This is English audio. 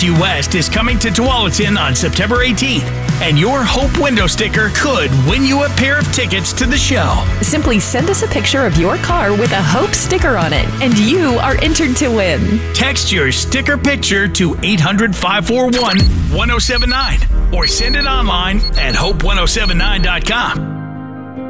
Northview West is coming to Tualatin on September 18th, and your Hope window sticker could win you a pair of tickets to the show. Simply send us a picture of your car with a Hope sticker on it, and you are entered to win. Text your sticker picture to 800-541-1079 or send it online at hope1079.com.